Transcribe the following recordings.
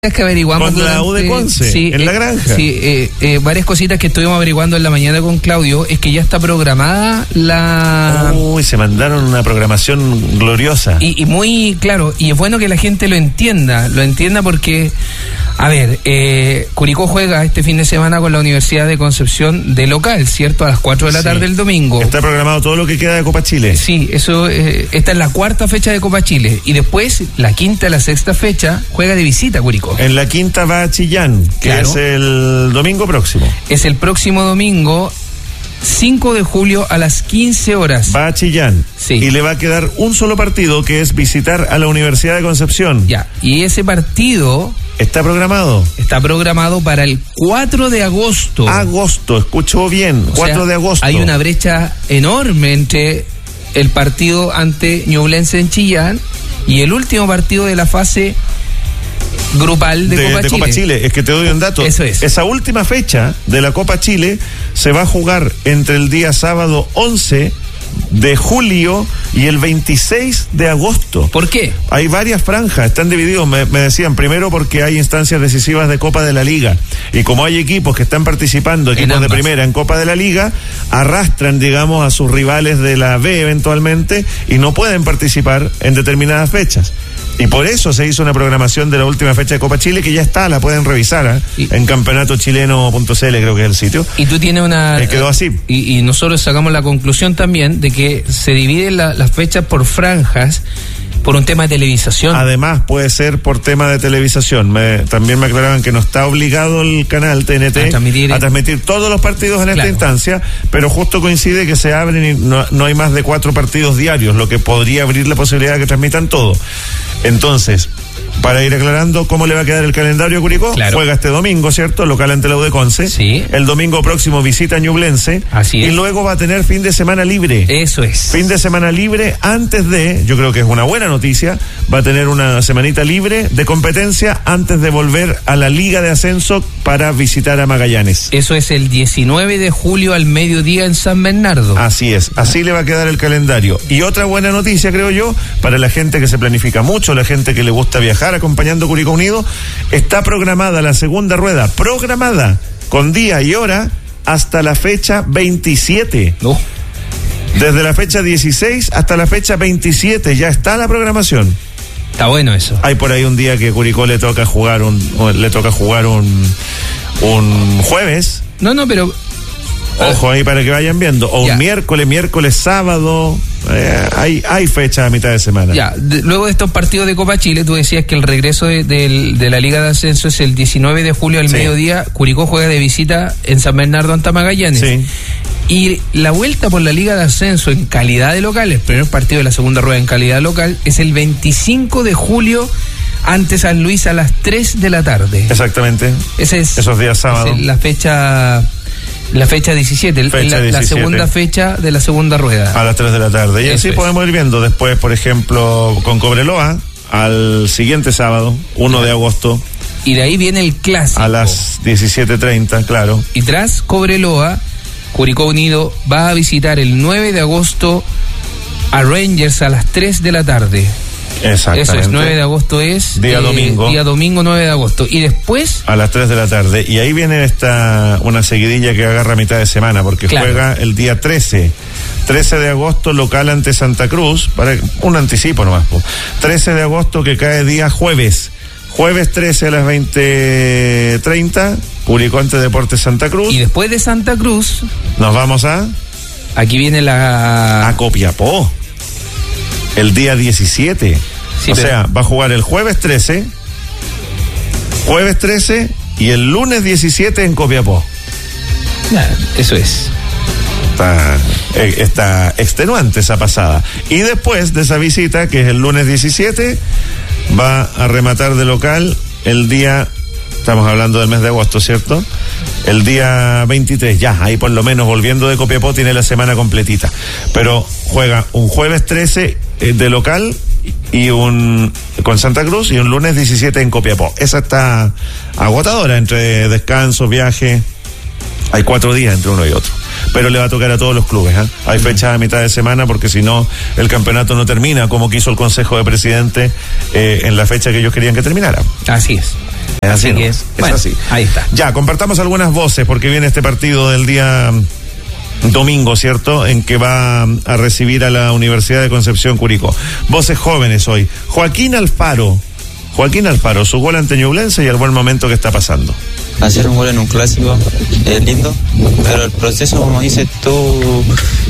que averiguamos con la U de Conce, sí, en la granja. Sí, varias cositas que estuvimos averiguando en la mañana con Claudio, es que ya está programada la... Uy, se mandaron una programación gloriosa. Y muy claro, y es bueno que la gente lo entienda porque, a ver, Curicó juega este fin de semana con la Universidad de Concepción de local, ¿cierto? A las 4 de la tarde el domingo. Está programado todo lo que queda de Copa Chile. Sí, eso, esta es la cuarta fecha de Copa Chile, y después, la quinta y la sexta fecha, juega de visita Curicó. En la quinta va a Chillán, que es el domingo próximo. Es el próximo domingo, 5 de julio a las 15 horas. Va a Chillán. Sí. Y le va a quedar un solo partido, que es visitar a la Universidad de Concepción. Ya, y ese partido... ¿Está programado? Está programado para el 4 de agosto. Agosto, escuchó bien, 4 de agosto. Hay una brecha enorme entre el partido ante Ñublense en Chillán y el último partido de la fase grupal de Copa Chile. Es que te doy un dato. Eso es. Esa última fecha de la Copa Chile se va a jugar entre el día sábado 11 de julio y el 26 de agosto. ¿Por qué? Hay varias franjas, están divididos, me decían, primero porque hay instancias decisivas de Copa de la Liga, y como hay equipos que están participando, equipos de primera en Copa de la Liga, arrastran, digamos, a sus rivales de la B eventualmente, y no pueden participar en determinadas fechas. Y por eso se hizo una programación de la última fecha de Copa Chile, que ya está, la pueden revisar en campeonatochileno.cl, creo que es el sitio. Y tú tienes una... quedó así. Y nosotros sacamos la conclusión también de que se dividen las fechas por franjas por un tema de televisación. Además, puede ser por tema de televisación. También me aclaraban que no está obligado el canal TNT a transmitir todos los partidos en esta instancia, pero justo coincide que se abren y no hay más de 4 partidos diarios, lo que podría abrir la posibilidad de que transmitan todo. Entonces, para ir aclarando cómo le va a quedar el calendario a Curicó, juega este domingo, ¿cierto? Local ante la U de Conce. Sí. El domingo próximo visita a Ñublense. Así es. Y luego va a tener fin de semana libre. Eso es. Fin de semana libre antes de, yo creo que es una buena noticia, va a tener una semanita libre de competencia antes de volver a la Liga de Ascenso para visitar a Magallanes. Eso es el 19 de julio al mediodía en San Bernardo. Así es, así le va a quedar el calendario. Y otra buena noticia, creo yo, para la gente que se planifica mucho, la gente que le gusta viajar acompañando Curicó Unido, está programada la segunda rueda, programada con día y hora hasta la fecha 27. Desde la fecha 16 hasta la fecha 27 ya está la programación. Está bueno eso. Hay por ahí un día que Curicó le toca jugar un jueves. No, pero ojo ahí para que vayan viendo. O un miércoles, sábado. Hay fecha a mitad de semana. Ya, luego de estos partidos de Copa Chile, tú decías que el regreso de la Liga de Ascenso es el 19 de julio al mediodía. Curicó juega de visita en San Bernardo ante Magallanes. Sí. Y la vuelta por la Liga de Ascenso en calidad de local, el primer partido de la segunda rueda en calidad local, es el 25 de julio ante San Luis a las 3 de la tarde. Exactamente. Esos días sábados. La fecha 17, la segunda fecha de la segunda rueda. A las 3 de la tarde. Y así podemos ir viendo después, por ejemplo, con Cobreloa, al siguiente sábado, 1 de agosto. Y de ahí viene el clásico. A las 17:30, claro. Y tras Cobreloa, Curicó Unido va a visitar el 9 de agosto a Rangers a las 3 de la tarde. Exactamente. Eso es, 9 de agosto es... Día domingo. Día domingo 9 de agosto. Y después... a las 3 de la tarde. Y ahí viene una seguidilla que agarra mitad de semana, porque juega el día 13 de agosto, local ante Santa Cruz, para un anticipo nomás. 13 de agosto, que cae día jueves. Jueves 13 a las 20:30, Curicó ante Deportes Santa Cruz. Y después de Santa Cruz... nos vamos a... aquí viene a Copiapó. El día 17. Sí, sea, va a jugar el jueves 13 y el lunes 17 en Copiapó. Eso es. Está extenuante esa pasada. Y después de esa visita, que es el lunes 17, va a rematar de local el día... estamos hablando del mes de agosto, ¿cierto? El día 23, ya, ahí por lo menos volviendo de Copiapó tiene la semana completita. Pero juega un jueves 13 de local y con Santa Cruz, y un lunes 17 en Copiapó. Esa está agotadora entre descanso, viaje. Hay 4 días entre uno y otro. Pero le va a tocar a todos los clubes, ¿eh? Hay fechas a mitad de semana, porque si no, el campeonato no termina como quiso el Consejo de Presidentes en la fecha que ellos querían que terminara. Así es. Así que, es bueno, así. Ahí está. Ya, compartamos algunas voces porque viene este partido del día domingo, ¿cierto? En que va a recibir a la Universidad de Concepción Curicó. Voces jóvenes hoy. Joaquín Alfaro, su gol ante Ñublense y el buen momento que está pasando. Hacer un gol en un clásico es lindo, pero el proceso, como dices tú,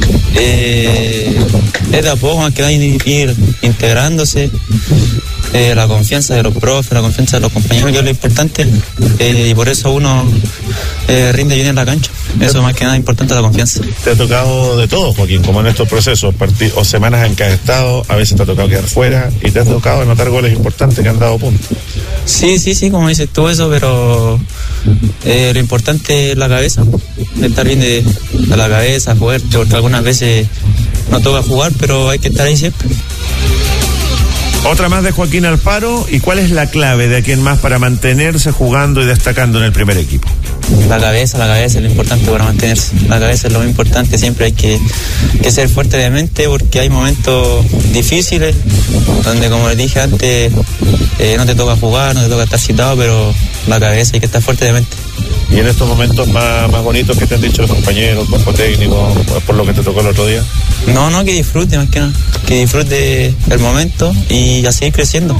es de a poco, hay que ir integrándose. La confianza de los profes, la confianza de los compañeros, que es lo importante, y por eso uno rinde bien en la cancha. Eso más que nada importante, la confianza. Te ha tocado de todo, Joaquín, como en estos procesos, o semanas en que has estado, a veces te ha tocado quedar fuera y te ha tocado anotar goles importantes que han dado puntos. Sí, como dices tú eso, pero lo importante es la cabeza, estar bien de la cabeza, fuerte, porque algunas veces no toca jugar, pero hay que estar ahí siempre. Otra más de Joaquín Alfaro. ¿Y cuál es la clave de Aquien Más para mantenerse jugando y destacando en el primer equipo? La cabeza es lo importante para mantenerse. La cabeza es lo más importante. Siempre hay que ser fuerte de mente, porque hay momentos difíciles donde, como les dije antes, no te toca jugar, no te toca estar citado, pero la cabeza hay que estar fuerte de mente. ¿Y en estos momentos más bonitos que te han dicho los compañeros, el cuerpo técnico, por lo que te tocó el otro día? No, que disfrute más que nada, que disfrute el momento y a seguir creciendo,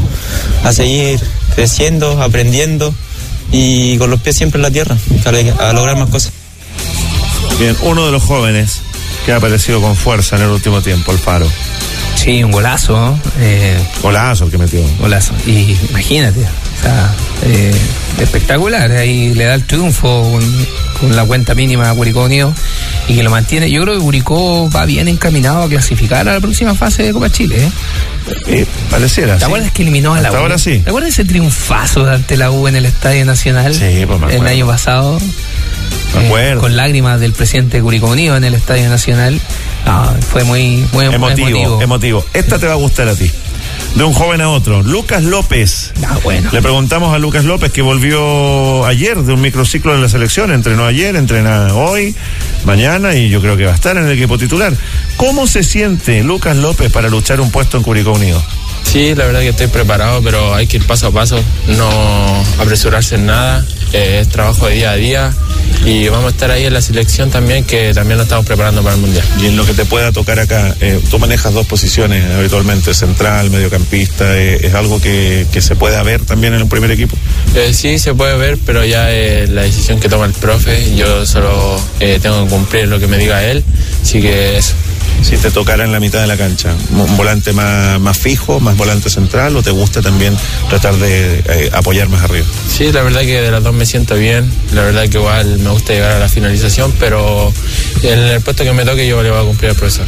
aprendiendo y con los pies siempre en la tierra, a lograr más cosas. Bien, uno de los jóvenes que ha aparecido con fuerza en el último tiempo, Alfaro. Sí, un golazo, ¿no? Golazo el que metió. Golazo, y imagínate, o sea, espectacular, ahí le da el triunfo con la cuenta mínima a Curicó Unido y que lo mantiene. Yo creo que Curicó va bien encaminado a clasificar a la próxima fase de Copa Chile, pareciera. ¿Te acuerdas que eliminó a la U? Ahora sí. ¿Te acuerdas ese triunfazo ante la U en el Estadio Nacional? Sí, pues me acuerdo. El año pasado. Me acuerdo. Con lágrimas del presidente de Curicó Unido en el Estadio Nacional. Fue muy emotivo. Esta te va a gustar a ti. De un joven a otro, Lucas López. Bueno. Le preguntamos a Lucas López, que volvió ayer de un microciclo de la selección, entrenó ayer, entrena hoy, mañana, y yo creo que va a estar en el equipo titular. ¿Cómo se siente Lucas López para luchar un puesto en Curicó Unido? Sí, la verdad que estoy preparado, pero hay que ir paso a paso, no apresurarse en nada, es trabajo de día a día y vamos a estar ahí en la selección también, que también nos estamos preparando para el Mundial. Y en lo que te pueda tocar acá, tú manejas dos posiciones habitualmente, central, mediocampista, ¿es algo que se puede ver también en el primer equipo? Sí, se puede ver, pero ya es la decisión que toma el profe, yo solo tengo que cumplir lo que me diga él, así que eso. Si te tocara en la mitad de la cancha, ¿un volante más fijo, más volante central, o te gusta también tratar de apoyar más arriba? Sí, la verdad que de las dos me siento bien, la verdad que igual me gusta llegar a la finalización, pero en el puesto que me toque yo le voy a cumplir al profesor.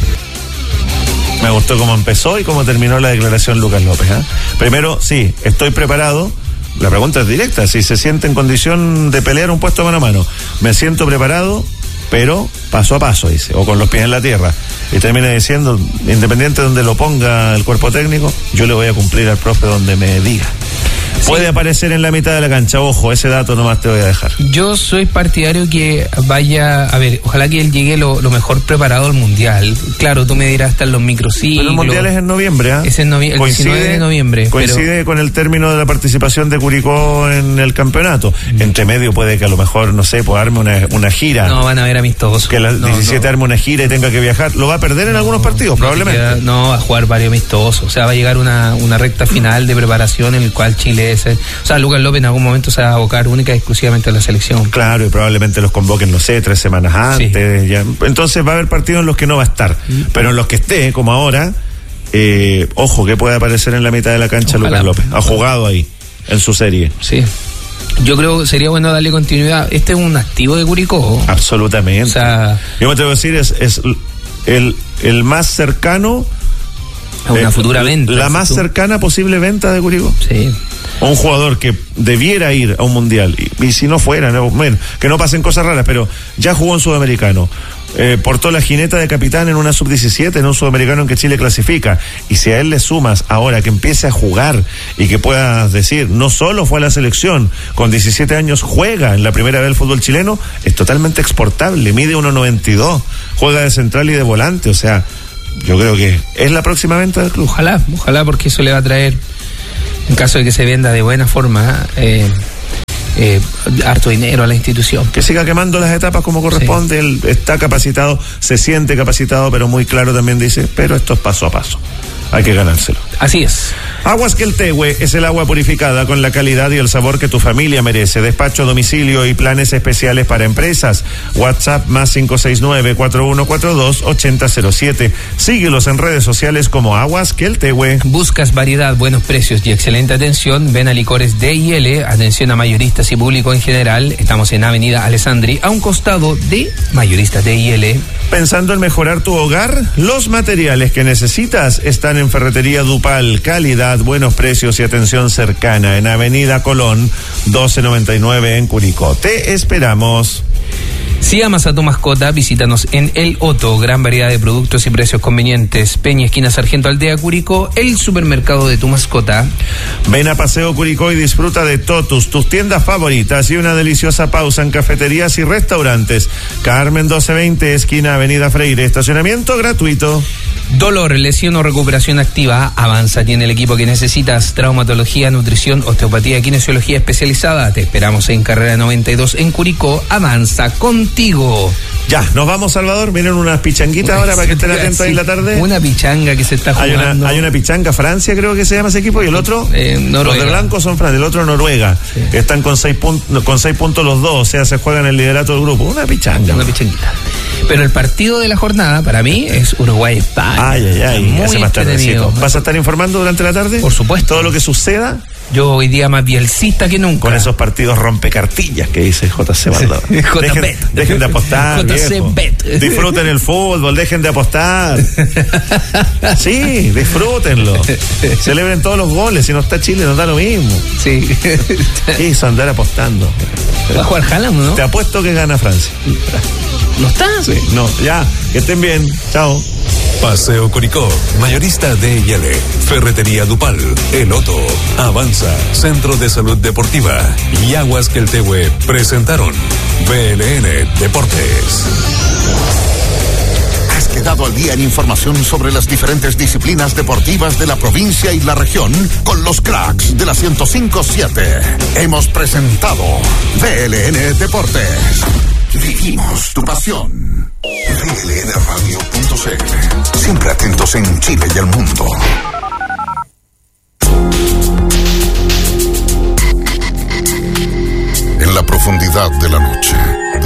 Me gustó cómo empezó y cómo terminó la declaración Lucas López. Primero, sí, estoy preparado. La pregunta es directa, si se siente en condición de pelear un puesto mano a mano. Me siento preparado, pero paso a paso, dice, o con los pies en la tierra. Y termina diciendo, independiente de donde lo ponga el cuerpo técnico, yo le voy a cumplir al profe donde me diga. Sí. Puede aparecer en la mitad de la cancha, ojo, ese dato nomás te voy a dejar. Yo soy partidario que vaya, a ver, ojalá que él llegue lo mejor preparado al Mundial. Claro, tú me dirás hasta en los microciclos. Pero el Mundial es en noviembre, Es en el 19 de noviembre. Coincide con el término de la participación de Curicó en el campeonato. Entre medio puede que a lo mejor, no sé, pues arme una gira. No, van a ver amistosos. Que las 17 arme una gira y tenga que viajar. Lo va a perder en algunos partidos, probablemente. No, va a jugar varios amistosos. O sea, va a llegar una recta final de preparación en el cual Chile o sea, Lucas López en algún momento se va a abocar única y exclusivamente a la selección. Claro, y probablemente los convoquen, no sé, 3 semanas antes. Sí. Ya. Entonces va a haber partidos en los que no va a estar. Pero en los que esté, como ahora, ojo, que puede aparecer en la mitad de la cancha. Ojalá. Lucas López. Ha jugado ahí, en su serie. Sí. Yo creo que sería bueno darle continuidad. Este es un activo de Curicó. Absolutamente. O sea, yo me atrevo a decir, es el más cercano a una futura venta. La más cercana posible venta de Curicó. Sí. Un jugador que debiera ir a un mundial, y si no fuera, bueno, que no pasen cosas raras, pero ya jugó en Sudamericano, portó la jineta de capitán en una sub-17, en un sudamericano en que Chile clasifica, y si a él le sumas ahora que empiece a jugar y que puedas decir, no solo fue a la selección, con 17 años juega en la primera vez del fútbol chileno, es totalmente exportable, mide 1.92, juega de central y de volante, o sea, yo creo que es la próxima venta del club. Ojalá, porque eso le va a traer, en caso de que se venda de buena forma, harto dinero a la institución. Que siga quemando las etapas como corresponde. Él está capacitado, se siente capacitado, pero muy claro también dice, pero esto es paso a paso. Hay que ganárselo. Así es. Aguas Queltehue es el agua purificada con la calidad y el sabor que tu familia merece. Despacho a domicilio y planes especiales para empresas. WhatsApp más 569-4142-8007. Síguelos en redes sociales como Aguas Queltehue. ¿Buscas variedad, buenos precios y excelente atención? Ven a Licores D&L, atención a mayoristas y público en general. Estamos en Avenida Alessandri, a un costado de Mayoristas D&L. ¿Pensando en mejorar tu hogar? Los materiales que necesitas están en Ferretería Dupal. Calidad, buenos precios y atención cercana en Avenida Colón 1299 en Curicó. Te esperamos. Si amas a tu mascota, visítanos en El Otto, gran variedad de productos y precios convenientes. Peña, esquina Sargento Aldea, Curicó, el supermercado de tu mascota. Ven a Paseo Curicó y disfruta de Totus, tus tiendas favoritas y una deliciosa pausa en cafeterías y restaurantes. Carmen 1220, esquina Avenida Freire, estacionamiento gratuito. Dolor, lesión o recuperación activa, Avanza tiene el equipo que necesitas. Traumatología, nutrición, osteopatía, kinesiología especializada. Te esperamos en Carrera 92 en Curicó. Avanza contigo. Ya, nos vamos, Salvador. Miren unas pichanguitas ahora para que estén atentos ahí en la tarde. Una pichanga que se está jugando. Hay una pichanga, Francia creo que se llama ese equipo, y el otro, Noruega. Los de blanco son Francia, el otro Noruega. Sí. Están con 6 puntos los dos, o sea, se juegan el liderato del grupo. Una pichanga. Una pichanguita. Pero el partido de la jornada, para mí, es Uruguay-España. Ay, hace más tardecito. ¿Vas a estar informando durante la tarde? Por supuesto. Todo lo que suceda. Yo hoy día más bielcista que nunca. Con esos partidos rompecartillas que dice JC Baldor. Dejen de apostar, disfruten el fútbol, dejen de apostar. Sí, disfrútenlo. Celebren todos los goles. Si no está Chile, nos da lo mismo. Sí. ¿Qué hizo andar apostando? Va a jugar Haaland, ¿no? Te apuesto que gana Francia. ¿No está? Sí, no, ya, que estén bien. Chao. Paseo Curicó, Mayorista D&L, Ferretería Dupal, El Otto, Avanza, Centro de Salud Deportiva y Aguas Queltehue presentaron BLN Deportes. Has quedado al día en información sobre las diferentes disciplinas deportivas de la provincia y la región con los cracks de la 105.7. Hemos presentado BLN Deportes. Vivimos tu pasión. BLNradio.cl. Siempre atentos en Chile y el mundo. En la profundidad de la noche.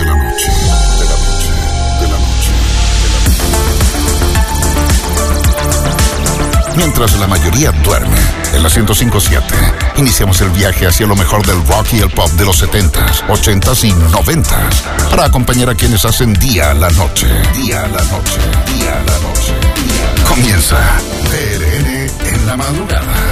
Mientras la mayoría duerme, en la 105.7, iniciamos el viaje hacia lo mejor del rock y el pop de los 70s, 80s y 90s, para acompañar a quienes hacen día a la noche. Comienza BLN en la madrugada.